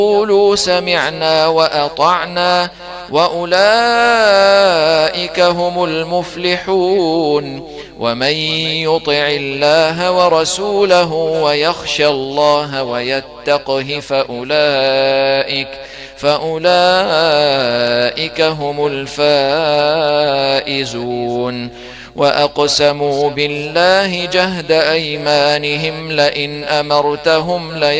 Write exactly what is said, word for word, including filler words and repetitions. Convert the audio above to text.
يقولوا سمعنا وأطعنا وأولئك هم المفلحون. ومن يطع الله ورسوله ويخشى الله ويتقه فأولئك فأولئك هم الفائزون. وأقسموا بالله جهد أيمانهم لئن أمرتهم ليكونن